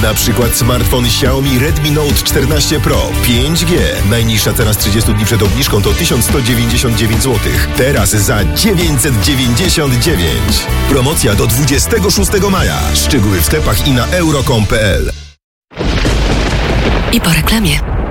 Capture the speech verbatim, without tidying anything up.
Na przykład smartfon Xiaomi Redmi Note czternaście Pro pięć G. Najniższa cena z trzydziestu dni przed obniżką to tysiąc sto dziewięćdziesiąt dziewięć złotych. Teraz za dziewięćset dziewięćdziesiąt dziewięć. Promocja do dwudziestego szóstego maja. Szczegóły w sklepach i na euro kropka com kropka p l. I po reklamie.